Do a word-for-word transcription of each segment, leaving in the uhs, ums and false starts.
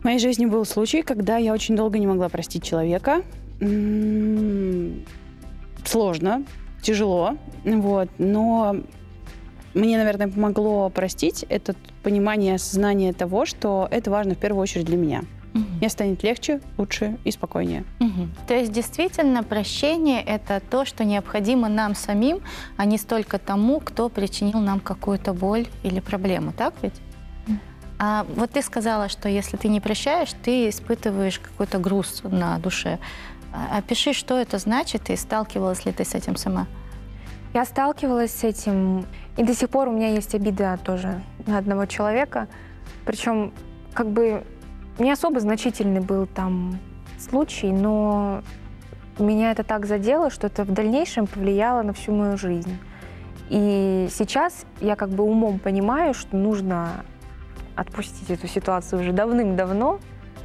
В моей жизни был случай, когда я очень долго не могла простить человека. М-м- сложно, тяжело, вот, но мне, наверное, помогло простить это понимание, осознание того, что это важно в первую очередь для меня. Угу. Мне станет легче, лучше и спокойнее. Угу. То есть действительно прощение — это то, что необходимо нам самим, а не столько тому, кто причинил нам какую-то боль или проблему, так ведь? Mm. А вот ты сказала, что если ты не прощаешь, ты испытываешь какой-то груз на душе. Опиши, что это значит, и сталкивалась ли ты с этим сама? Я сталкивалась с этим, и до сих пор у меня есть обида тоже на одного человека. Причем, как бы, не особо значительный был там случай, но меня это так задело, что это в дальнейшем повлияло на всю мою жизнь. И сейчас я как бы умом понимаю, что нужно отпустить эту ситуацию уже давным-давно,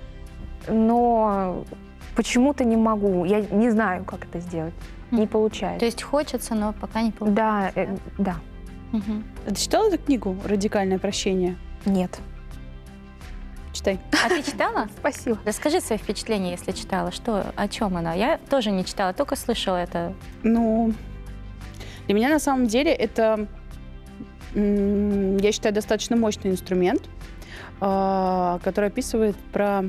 но почему-то не могу. Я не знаю, как это сделать. Не получается. То есть хочется, но пока не получается. Да, э, да. Угу. Ты читала эту книгу «Радикальное прощение»? Нет. Читай. А ты читала? Спасибо. Расскажи свои впечатления, если читала. Что, о чем она? Я тоже не читала, только слышала это. Ну, для меня на самом деле это, я считаю, достаточно мощный инструмент, который описывает про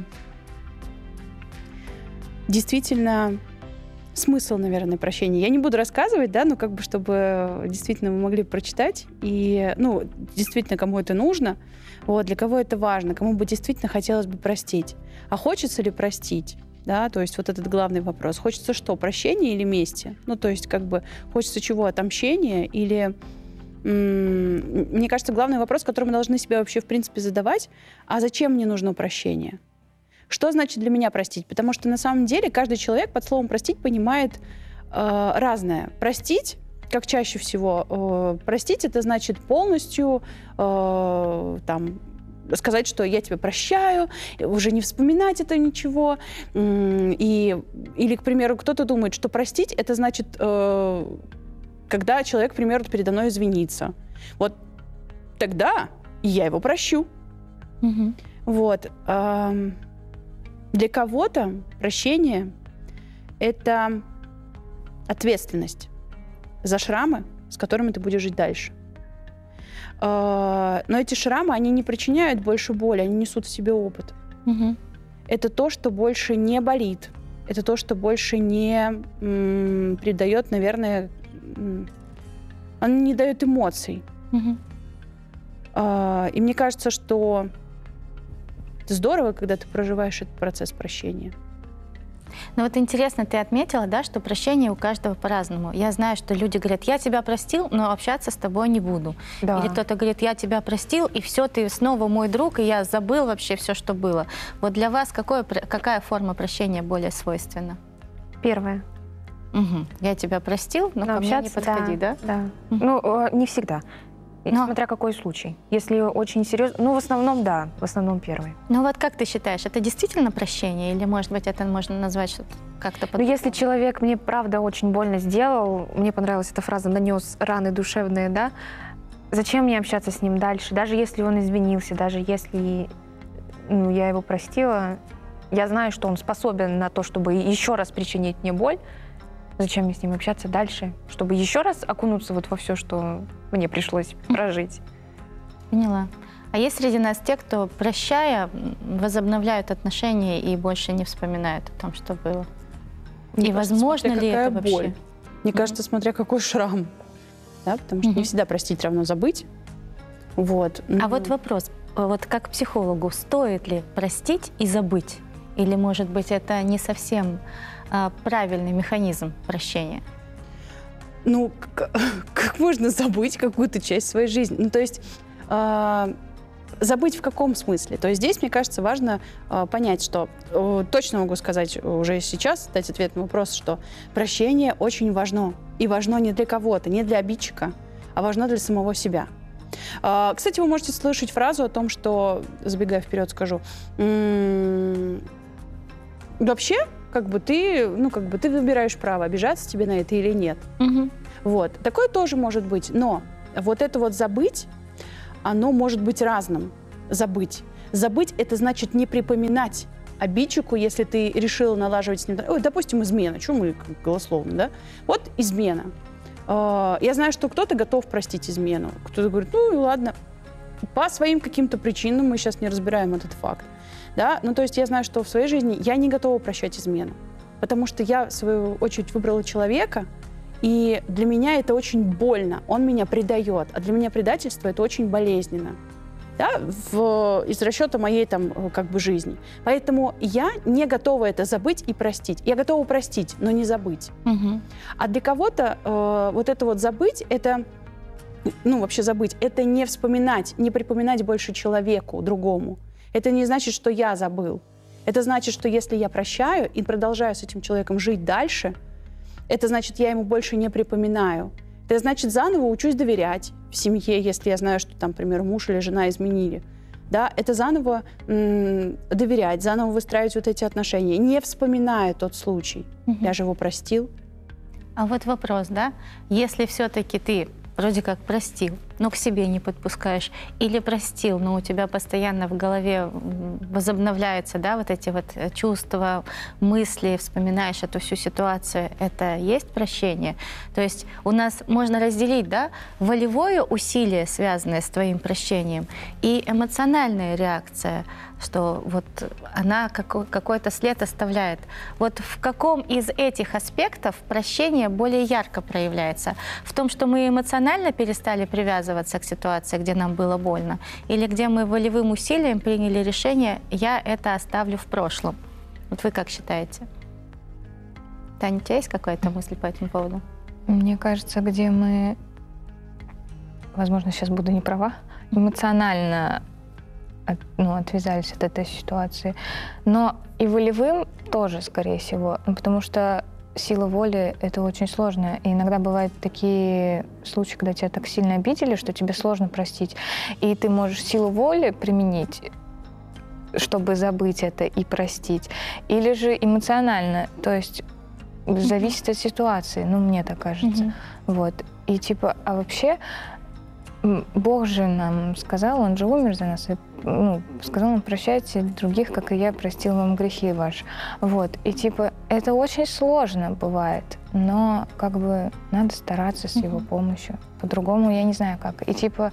действительно смысл, наверное, прощения. Я не буду рассказывать, да, но как бы, чтобы действительно вы могли прочитать, и, ну, действительно, кому это нужно, вот, для кого это важно, кому бы действительно хотелось бы простить. А хочется ли простить? Да, то есть вот этот главный вопрос. Хочется что, прощения или мести? Ну, то есть как бы хочется чего, отомщения или... М- мне кажется, главный вопрос, который мы должны себе вообще в принципе задавать, а зачем мне нужно прощение? Что значит для меня простить? Потому что на самом деле каждый человек под словом «простить» понимает э, разное. Простить, как чаще всего, э, простить — это значит полностью э, там, сказать, что я тебя прощаю, уже не вспоминать это ничего. И, или, к примеру, кто-то думает, что простить — это значит, э, когда человек, к примеру, передо мной извинится. Вот тогда я его прощу. Угу. Вот. Э, Для кого-то прощение — это ответственность за шрамы, с которыми ты будешь жить дальше. Но эти шрамы, они не причиняют больше боли, они несут в себе опыт. Угу. Это то, что больше не болит. Это то, что больше не м, придает, наверное, м, оно не дает эмоций. Угу. И мне кажется, что здорово, когда ты проживаешь этот процесс прощения. Ну вот интересно, ты отметила, да, что прощение у каждого по-разному. Я знаю, что люди говорят: я тебя простил, но общаться с тобой не буду. Да. Или кто-то говорит: я тебя простил, и все, ты снова мой друг, и я забыл вообще все, что было. Вот для вас какое, какая форма прощения более свойственна? Первое. Угу. Я тебя простил, но, но ко мне не подходи, да? Да. да. Угу. Ну, не всегда. Но... Смотря какой случай. Если очень серьезно, ну, в основном, да, в основном первый. Ну вот как ты считаешь, это действительно прощение? Или, может быть, это можно назвать что-то как-то по-другому? Ну, если человек мне, правда, очень больно сделал, мне понравилась эта фраза «нанес раны душевные», да, зачем мне общаться с ним дальше? Даже если он извинился, даже если ну, я его простила, я знаю, что он способен на то, чтобы еще раз причинить мне боль. Зачем мне с ним общаться дальше? Чтобы еще раз окунуться вот во все, что мне пришлось прожить. Поняла. А есть среди нас те, кто, прощая, возобновляют отношения и больше не вспоминают о том, что было? Мне и кажется, возможно ли это боль. вообще? Мне mm-hmm. кажется, смотря какой шрам. Да? Потому что mm-hmm. не всегда простить равно забыть. Вот. А вот вопрос. Вот как психологу, стоит ли простить и забыть? Или, может быть, это не совсем а, правильный механизм прощения? Ну, как, как можно забыть какую-то часть своей жизни? Ну, то есть э, забыть в каком смысле? То есть здесь, мне кажется, важно э, понять, что э, точно могу сказать уже сейчас, дать ответ на вопрос, что прощение очень важно. И важно не для кого-то, не для обидчика, а важно для самого себя. Э, кстати, вы можете слышать фразу о том, что, забегая вперед, скажу, м- вообще, как бы ты, ну, как бы ты выбираешь право, обижаться тебе на это или нет. Угу. Вот. Такое тоже может быть. Но вот это вот забыть, оно может быть разным. Забыть. Забыть — это значит не припоминать обидчику, если ты решила налаживать с ним... Ой, допустим, измена. Чего мы голословно, да? Вот измена. Я знаю, что кто-то готов простить измену. Кто-то говорит, ну и ладно. По своим каким-то причинам, мы сейчас не разбираем этот факт. Да? Ну, то есть я знаю, что в своей жизни я не готова прощать измену. Потому что я, в свою очередь, выбрала человека, и для меня это очень больно. Он меня предает. А для меня предательство — это очень болезненно. Да, в, из расчета моей там, как бы, жизни. Поэтому я не готова это забыть и простить. Я готова простить, но не забыть. Угу. А для кого-то э, вот это вот забыть, это, ну, вообще забыть, это не вспоминать, не припоминать больше человеку, другому. Это не значит, что я забыл. Это значит, что если я прощаю и продолжаю с этим человеком жить дальше, это значит, я ему больше не припоминаю. Это значит, заново учусь доверять в семье, если я знаю, что там, например, муж или жена изменили. Да, это заново м- доверять, заново выстраивать вот эти отношения, не вспоминая тот случай. Угу. Я же его простил. А вот вопрос, да? Если все-таки ты вроде как простил, но к себе не подпускаешь, или простил, но у тебя постоянно в голове возобновляются, да, вот эти вот чувства, мысли, вспоминаешь эту всю ситуацию, это есть прощение? То есть у нас можно разделить, да, волевое усилие, связанное с твоим прощением, и эмоциональная реакция, что вот она какой-то след оставляет. Вот в каком из этих аспектов прощение более ярко проявляется? В том, что мы эмоционально перестали привязываться к ситуации, где нам было больно, или где мы волевым усилием приняли решение, я это оставлю в прошлом? Вот вы как считаете? Таня, у тебя есть какая-то мысль по этому поводу? Мне кажется, где мы, возможно, сейчас буду не права, эмоционально от, ну, отвязались от этой ситуации, но и волевым тоже, скорее всего, ну, потому что сила воли — это очень сложно. И иногда бывают такие случаи, когда тебя так сильно обидели, что тебе сложно простить. И ты можешь силу воли применить, чтобы забыть это и простить. Или же эмоционально. То есть зависит от ситуации. Ну, мне так кажется. Mm-hmm. Вот. И типа, а вообще Бог же нам сказал, Он же умер за нас, и, ну, сказал нам: прощайте других, как и я простил вам грехи ваши. Вот. И типа это очень сложно бывает, но как бы надо стараться с Его помощью. По-другому я не знаю как. И типа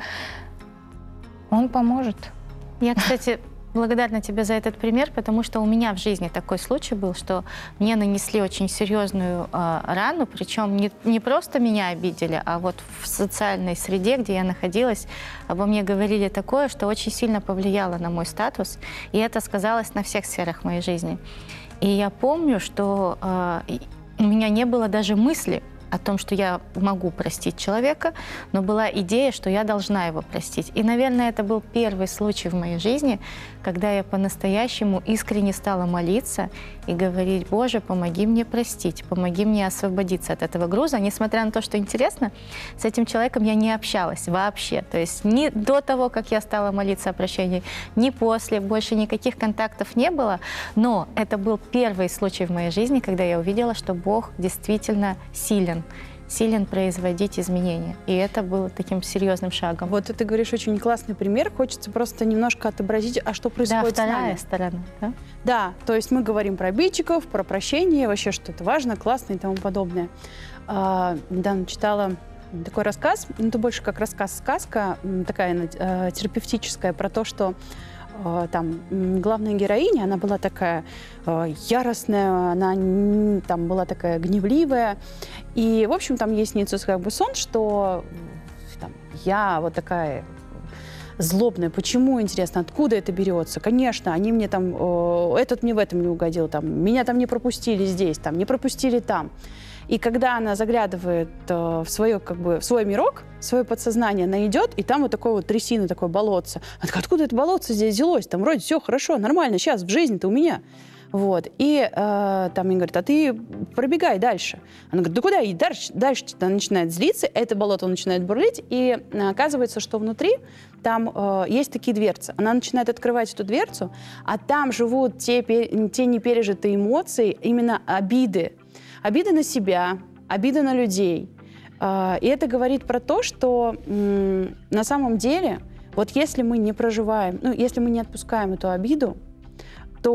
Он поможет. Я, кстати, благодарна тебе за этот пример, потому что у меня в жизни такой случай был, что мне нанесли очень серьезную э, рану, причем не, не просто меня обидели, а вот в социальной среде, где я находилась, обо мне говорили такое, что очень сильно повлияло на мой статус, и это сказалось на всех сферах моей жизни. И я помню, что э, у меня не было даже мысли о том, что я могу простить человека, но была идея, что я должна его простить. И, наверное, это был первый случай в моей жизни, когда я по-настоящему искренне стала молиться и говорить: Боже, помоги мне простить, помоги мне освободиться от этого груза. Несмотря на то, что интересно, с этим человеком я не общалась вообще. То есть ни до того, как я стала молиться о прощении, ни после, больше никаких контактов не было. Но это был первый случай в моей жизни, когда я увидела, что Бог действительно силен. силен производить изменения. И это было таким серьезным шагом. Вот ты говоришь очень классный пример. Хочется просто немножко отобразить, а что происходит да, с нами. вторая сторона. Да? Да, то есть мы говорим про обидчиков, про прощение, вообще, что это важно, классно и тому подобное. А, недавно читала такой рассказ, ну, это больше как рассказ-сказка, такая э, терапевтическая, про то, что там главная героиня, она была такая э, яростная, она там была такая гневливая. И, в общем, там ей снится как бы сон, что там, я вот такая злобная. Почему, интересно, откуда это берется? Конечно, они мне там, э, этот мне в этом не угодил, там, меня там не пропустили здесь, там, не пропустили там. И когда она заглядывает э, в, свое, как бы, в свой мирок, в свое подсознание, она идет, и там вот такое вот трясина, такое болотце. Она такая: откуда это болотце здесь взялось? Там вроде все хорошо, нормально, сейчас в жизни-то у меня. Вот. И э, там мне говорят: а ты пробегай дальше. Она говорит: да куда? И дальше, дальше она начинает злиться, это болото начинает бурлить, и э, оказывается, что внутри там э, есть такие дверцы. Она начинает открывать эту дверцу, а там живут те, те непережитые эмоции, именно обиды. Обида на себя, обида на людей. И это говорит про то, что на самом деле Вот если мы не проживаем, ну, если мы не отпускаем эту обиду,